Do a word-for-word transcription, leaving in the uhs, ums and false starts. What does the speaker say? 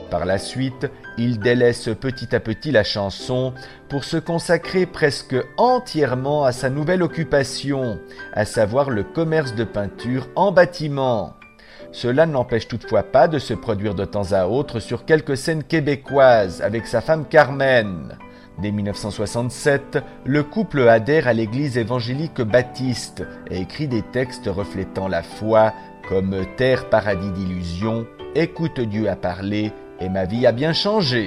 Par la suite, il délaisse petit à petit la chanson pour se consacrer presque entièrement à sa nouvelle occupation, à savoir le commerce de peinture en bâtiment. Cela ne l'empêche toutefois pas de se produire de temps à autre sur quelques scènes québécoises avec sa femme Carmen. Dès mille neuf cent soixante-sept, le couple adhère à l'église évangélique baptiste et écrit des textes reflétant la foi comme « Terre paradis d'illusions »,« Écoute Dieu à parler » et « Ma vie a bien changé ».